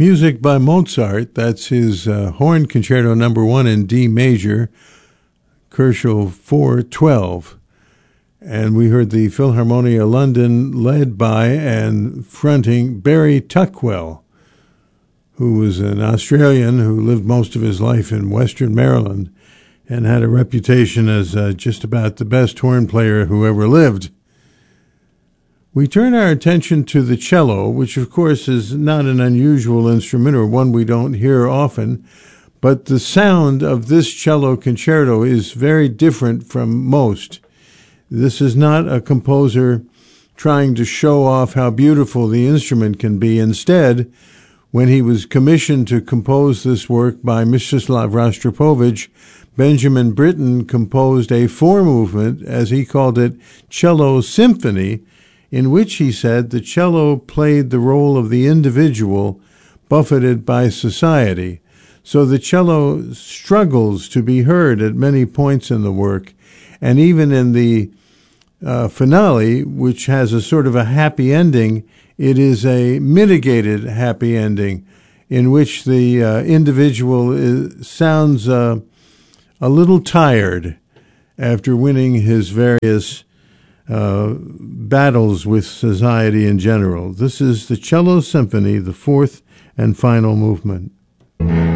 Music by Mozart. That's his Horn Concerto Number 1 in D major, Koschel 412. And we heard the Philharmonia London led by and fronting Barry Tuckwell, who was an Australian who lived most of his life in Western Maryland and had a reputation as just about the best horn player who ever lived. We turn our attention to the cello, which of course is not an unusual instrument or one we don't hear often, but the sound of this cello concerto is very different from most. This is not a composer trying to show off how beautiful the instrument can be. Instead, when he was commissioned to compose this work by Mstislav Rostropovich, Benjamin Britten composed a four-movement, as he called it, cello symphony, in which he said the cello played the role of the individual buffeted by society. So the cello struggles to be heard at many points in the work, and even in the finale, which has a sort of a happy ending, it is a mitigated happy ending in which the individual sounds a little tired after winning his various battles with society in general. This is the Cello Symphony, the fourth and final movement.